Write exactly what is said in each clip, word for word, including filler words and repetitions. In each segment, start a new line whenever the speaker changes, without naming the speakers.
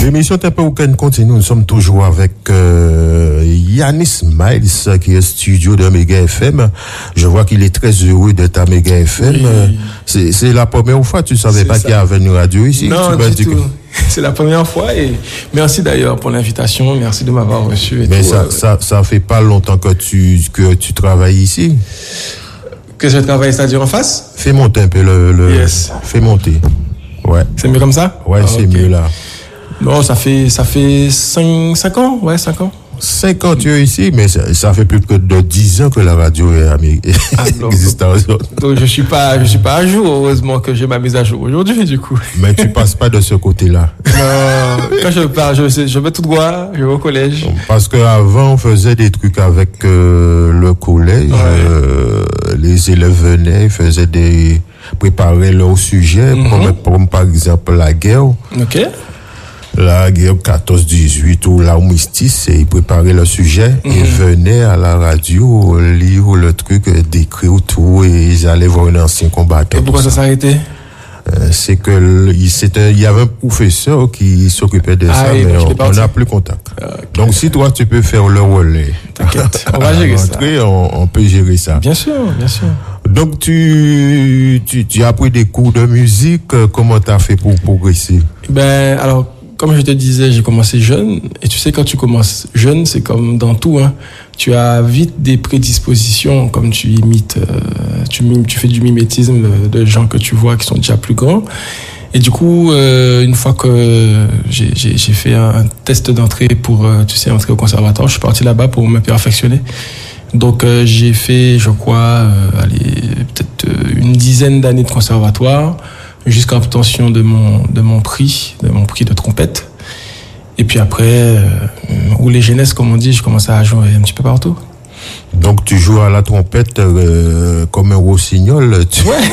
L'émission T P Week-end continue. Nous sommes toujours avec euh, Yanis Miles qui est studio de Méga F M. Je vois qu'il est très heureux d'être à Méga F M. Oui. C'est, c'est la première fois, tu ne savais c'est pas ça. Qu'il y avait une radio ici?
Non, tu du tout. Que... C'est la première fois et merci d'ailleurs pour l'invitation. Merci de m'avoir reçu. Et
Mais
tout.
ça, euh... ça, ça fait pas longtemps que tu, que tu travailles ici?
Que je travaille, c'est-à-dire en face?
Fais monter un peu le... le...
Yes.
Fais monter. Ouais.
C'est mieux comme ça?
Ouais, ah, c'est okay. mieux là.
Non, ça fait, ça fait cinq, cinq ans, ouais, cinq ans.
cinq ans tu es ici, mais ça, ça fait plus que de dix ans que la radio est ah, existante.
Donc je suis pas, je suis pas à jour, heureusement que j'ai ma mise à jour aujourd'hui, du coup.
Mais tu passes pas de ce côté-là.
Non, quand je pars, je, je vais tout droit, je vais au collège.
Parce qu'avant, on faisait des trucs avec euh, le collège, ouais. euh, les élèves venaient, ils faisaient des, préparaient leur sujet, mm-hmm. comme, comme par exemple la guerre.
Ok.
La guerre quatorze dix-huit ou l'armistice, et ils préparaient le sujet mm-hmm. et venaient à la radio lire le truc, décrire tout, et ils allaient voir un ancien combattant.
Et pourquoi ça s'est arrêté?
Euh, c'est que le, il, c'était, il y avait un professeur qui s'occupait de ah, ça, oui, mais on n'a plus contact. Okay. Donc si toi tu peux faire le relais,
t'inquiète, on va gérer ça.
On, on peut gérer ça.
Bien sûr, bien sûr.
Donc tu, tu, tu as pris des cours de musique, comment t'as fait pour progresser?
Ben alors. Comme je te disais, j'ai commencé jeune. Et tu sais, quand tu commences jeune, c'est comme dans tout, hein. Tu as vite des prédispositions, comme tu imites, euh, tu mimes, tu fais du mimétisme de gens que tu vois qui sont déjà plus grands. Et du coup, euh, une fois que j'ai, j'ai, j'ai fait un test d'entrée pour, euh, tu sais, entrer au conservatoire, je suis parti là-bas pour me perfectionner. Donc, euh, j'ai fait, je crois, euh, allez, peut-être une dizaine d'années de conservatoire, jusqu'à l'obtention de mon, de mon prix, de mon prix de trompette. Et puis après, euh, rouler jeunesse, comme on dit, je commençais à jouer un petit peu partout.
Donc tu joues à la trompette euh, comme un rossignol. Tu...
Ouais.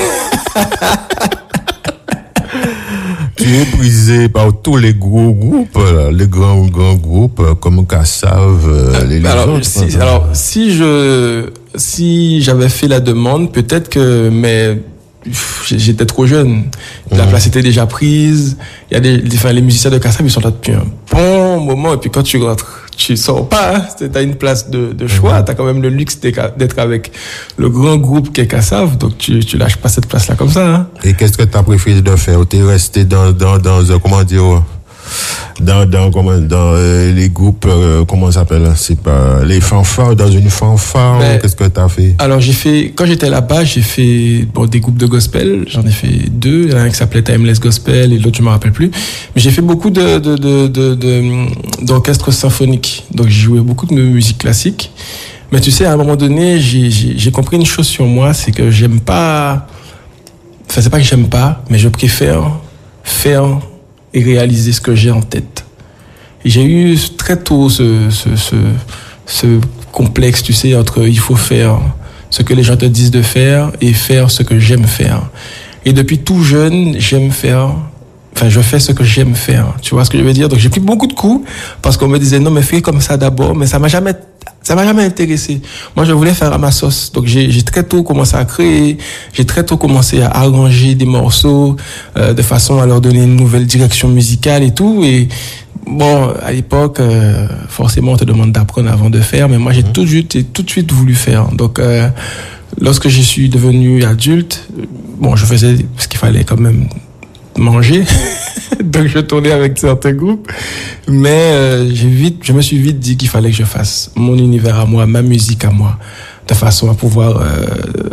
Tu es prisé par tous les gros groupes, les grands grands groupes comme Kassav, les
alors,
autres.
Si, alors si je si j'avais fait la demande, peut-être que mais j'étais trop jeune. La mmh. place était déjà prise. Il y a des, enfin, les musiciens de Kassav, ils sont là depuis un bon moment. Et puis quand tu rentres, tu sors pas. Hein. T'as une place de, de choix. Mmh. T'as quand même le luxe d'être avec le grand groupe qu'est Kassav. Donc tu, tu lâches pas cette place-là comme ça. Hein.
Et qu'est-ce que t'as préféré de faire? T'es resté dans, dans, dans, comment dire, dans, dans, comment, dans euh, les groupes, euh, comment ça s'appelle? C'est pas, les fanfares, dans une fanfare, ben, qu'est-ce que t'as fait?
Alors, j'ai fait, quand j'étais là-bas, j'ai fait, bon, des groupes de gospel. J'en ai fait deux. Il y en a un qui s'appelait Timeless Gospel et l'autre, je me rappelle plus. Mais j'ai fait beaucoup de, de, de, de, de, d'orchestres symphoniques. Donc, j'ai joué beaucoup de musique classique. Mais tu sais, à un moment donné, j'ai, j'ai, j'ai compris une chose sur moi, c'est que j'aime pas, enfin, c'est pas que j'aime pas, mais je préfère faire et réaliser ce que j'ai en tête. Et j'ai eu très tôt ce, ce, ce, ce complexe, tu sais, entre il faut faire ce que les gens te disent de faire et faire ce que j'aime faire. Et depuis tout jeune, j'aime faire, enfin, je fais ce que j'aime faire. Tu vois ce que je veux dire? Donc, j'ai pris beaucoup de coups parce qu'on me disait non, mais fais comme ça d'abord, mais ça m'a jamais, ça m'a jamais intéressé. Moi, je voulais faire à ma sauce. Donc, j'ai, j'ai très tôt commencé à créer. J'ai très tôt commencé à arranger des morceaux, euh, de façon à leur donner une nouvelle direction musicale et tout. Et bon, à l'époque, euh, forcément, on te demande d'apprendre avant de faire. Mais moi, j'ai tout de suite, j'ai tout de suite voulu faire. Donc, euh, lorsque je suis devenu adulte, bon, je faisais ce qu'il fallait quand même manger. Donc je tournais avec certains groupes, mais euh, j'ai vite, je me suis vite dit qu'il fallait que je fasse mon univers à moi, ma musique à moi, de façon à pouvoir euh,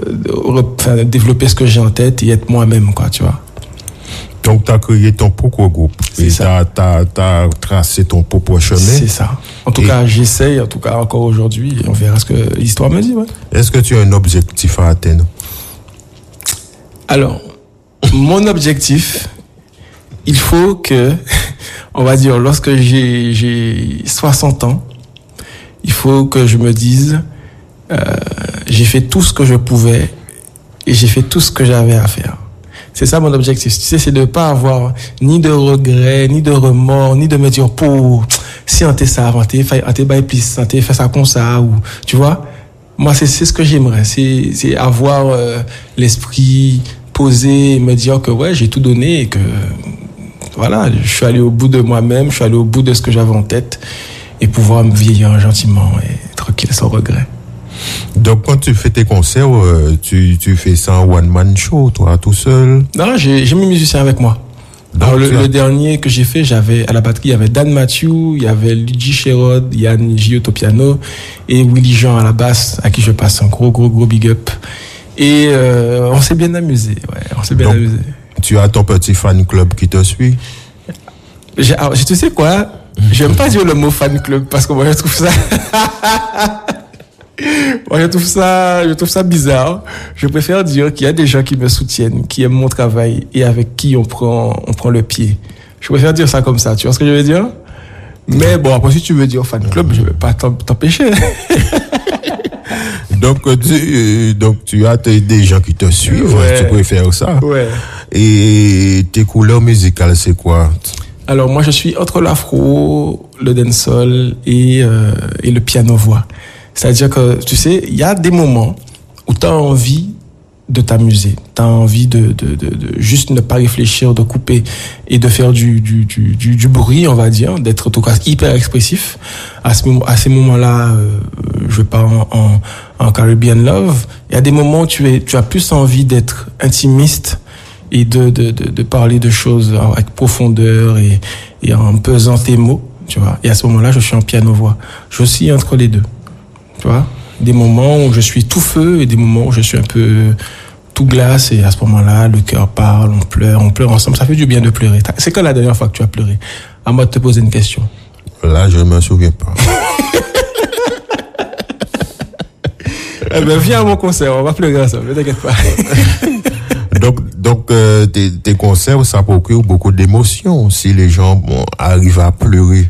re, développer ce que j'ai en tête et être moi-même, quoi, tu vois.
Donc tu as créé ton propre groupe et tu as tracé ton propre chemin.
C'est ça. En tout et... cas, j'essaye, en tout cas encore aujourd'hui, et on verra ce que l'histoire me dit. Ouais.
Est-ce que tu as un objectif à atteindre?
Alors, mon objectif, il faut que, on va dire, lorsque j'ai, j'ai soixante ans, il faut que je me dise, euh, j'ai fait tout ce que je pouvais et j'ai fait tout ce que j'avais à faire. C'est ça mon objectif. Tu sais, c'est de ne pas avoir ni de regrets, ni de remords, ni de me dire, pour, si on t'est ça, on t'est fait, on t'est bail plus, on t'est fait ça comme ça, ou, tu vois. Moi, c'est, c'est ce que j'aimerais. C'est, c'est avoir euh, l'esprit posé et me dire que ouais, j'ai tout donné et que voilà, je suis allé au bout de moi-même, je suis allé au bout de ce que j'avais en tête et pouvoir me vieillir gentiment et tranquille, sans regret.
Donc, quand tu fais tes concerts, tu, tu fais ça en one-man show, toi, tout seul?
Non, j'ai, j'ai mes musiciens avec moi. Donc, Alors, le, as... le dernier que j'ai fait, j'avais, à la batterie, il y avait Dan Matthew, il y avait Luigi Sherrod, Yann Giot au piano et Willy Jean à la basse, à qui je passe un gros, gros, gros big up. Et, euh, on s'est bien amusé, ouais, on s'est bien
Donc,
amusé.
Tu as ton petit fan club qui te suit?
J'ai, alors, tu sais quoi? J'aime pas dire le mot fan club parce que moi, je trouve ça, moi, je trouve ça, je trouve ça bizarre. Je préfère dire qu'il y a des gens qui me soutiennent, qui aiment mon travail et avec qui on prend, on prend le pied. Je préfère dire ça comme ça. Tu vois ce que je veux dire? Mais bon, après, si tu veux dire fan club, je vais pas t'empêcher.
Donc, tu, donc, tu as des gens qui te suivent. Ouais. Tu préfères ça?
Ouais.
Et tes couleurs musicales, c'est quoi?
Alors, moi, je suis entre l'afro, le dancehall et, euh, et le piano-voix. C'est-à-dire que, tu sais, il y a des moments où tu as envie de t'amuser, tu as envie de, de, de, de juste ne pas réfléchir, de couper et de faire du, du, du, du, du bruit, on va dire, d'être en tout cas hyper expressif. À, ce, à ces moments-là, euh, je pars en, en, en Caribbean Love. Il y a des moments où tu, es, tu as plus envie d'être intimiste et de, de, de, de parler de choses avec profondeur et, et en pesant tes mots, tu vois. Et à ce moment-là, je suis en piano-voix. Je suis entre les deux. Tu vois, des moments où je suis tout feu et des moments où je suis un peu tout glace et à ce moment-là, le cœur parle, on pleure, on pleure ensemble. Ça fait du bien de pleurer. C'est quand la dernière fois que tu as pleuré? À moi de te poser une question.
Là, je ne me souviens pas.
Eh ben, viens à mon concert, on va pleurer ensemble, ne t'inquiète pas.
Donc, donc euh, tes, tes concerts, ça procure beaucoup d'émotions si les gens bon, arrivent à pleurer.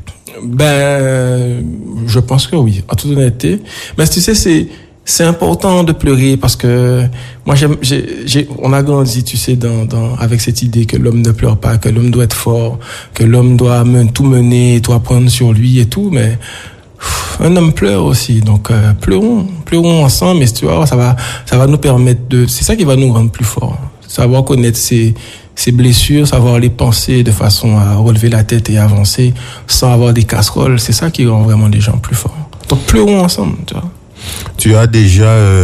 Ben, je pense que oui, en toute honnêteté. Mais tu sais, c'est c'est important de pleurer parce que moi, j'aime, j'ai, j'ai, on a grandi, tu sais, dans, dans avec cette idée que l'homme ne pleure pas, que l'homme doit être fort, que l'homme doit men, tout mener, tout apprendre sur lui et tout. Mais pff, un homme pleure aussi, donc euh, pleurons, pleurons ensemble. Mais tu vois, ça va, ça va nous permettre de, c'est ça qui va nous rendre plus forts. Savoir connaître ses ses blessures, savoir les penser de façon à relever la tête et avancer sans avoir des casseroles, c'est ça qui rend vraiment les gens plus forts. Donc pleurons ensemble, tu vois.
Tu as déjà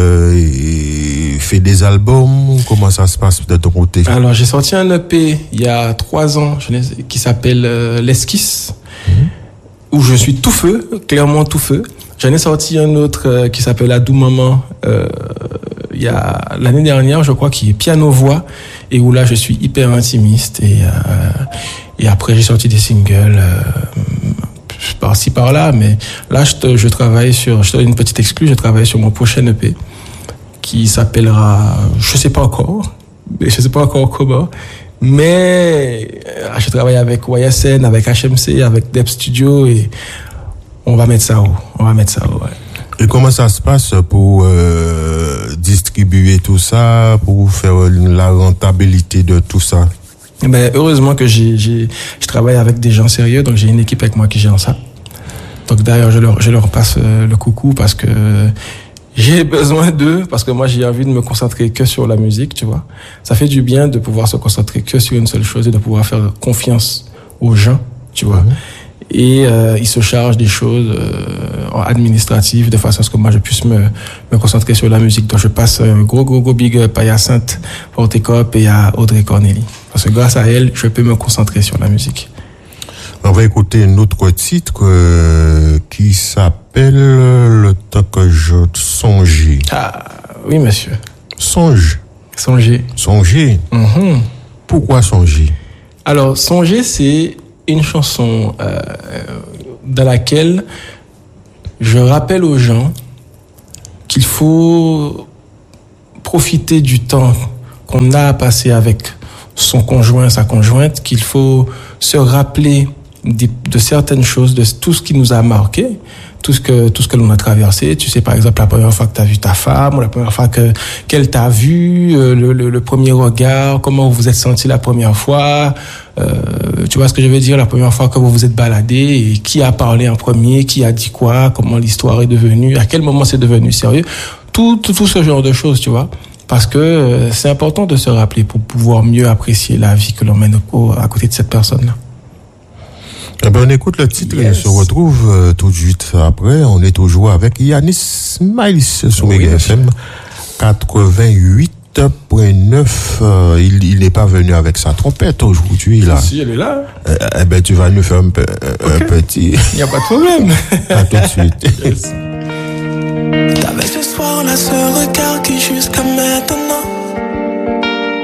euh, fait des albums? Comment ça se passe de ton côté?
Alors j'ai sorti un E P il y a trois ans qui s'appelle euh, L'Esquisse, mmh. où je suis tout feu, clairement tout feu. J'en ai sorti un autre euh, qui s'appelle Adou Maman euh, il y a l'année dernière, je crois, qui est piano-voix et où là je suis hyper intimiste et euh, et après j'ai sorti des singles euh, par-ci par-là, mais là je, te, je travaille sur, je te donne une petite exclue, je travaille sur mon prochain E P qui s'appellera, je sais pas encore, je sais pas encore comment, mais euh, je travaille avec Y S N, avec H M C, avec Dep Studio et on va mettre ça haut, on va mettre ça haut, ouais.
Et comment ça se passe pour euh, distribuer tout ça, pour faire la rentabilité de tout ça?
Ben, heureusement que j'ai, j'ai, je travaille avec des gens sérieux, donc j'ai une équipe avec moi qui gère ça. Donc d'ailleurs, je leur, je leur passe le coucou parce que j'ai besoin d'eux, parce que moi j'ai envie de me concentrer que sur la musique, tu vois. Ça fait du bien de pouvoir se concentrer que sur une seule chose et de pouvoir faire confiance aux gens, tu vois. Mmh. Et euh, il se charge des choses euh, administratives de façon à ce que moi je puisse me, me concentrer sur la musique. Donc je passe un gros gros gros big up à Hyacinthe Portecop et à Audrey Cornélie. Parce que grâce à elle, je peux me concentrer sur la musique.
On va écouter un autre titre euh, qui s'appelle Le temps que je songeais.
Ah oui monsieur.
Songe.
Songer.
Songer.
Mm-hmm.
Pourquoi songer?
Alors songer, c'est une chanson euh, dans laquelle je rappelle aux gens qu'il faut profiter du temps qu'on a à passer avec son conjoint, sa conjointe, qu'il faut se rappeler de, de certaines choses, de tout ce qui nous a marqué, tout ce que tout ce que l'on a traversé. Tu sais, par exemple, la première fois que tu as vu ta femme, ou la première fois que qu'elle t'a vu, le, le, le premier regard, comment vous vous êtes senti la première fois. Euh, tu vois ce que je veux dire, la première fois que vous vous êtes baladé, et qui a parlé en premier, qui a dit quoi, comment l'histoire est devenue, à quel moment c'est devenu sérieux. Tout, tout, tout ce genre de choses, tu vois. Parce que euh, c'est important de se rappeler pour pouvoir mieux apprécier la vie que l'on mène au, à côté de cette personne-là.
Eh ben, on écoute le titre yes. et on se retrouve euh, tout de suite après. On est toujours avec Yanis Miles sur oui, Mega F M quatre-vingt-huit point neuf. Euh, il, il n'est pas venu avec sa trompette aujourd'hui. Là.
Si, elle est là.
Eh, eh ben, tu vas nous faire un, peu, okay. un petit.
Il n'y a pas de problème.
À tout de suite.
Yes. T'avais ce soir là ce regard qui jusqu'à maintenant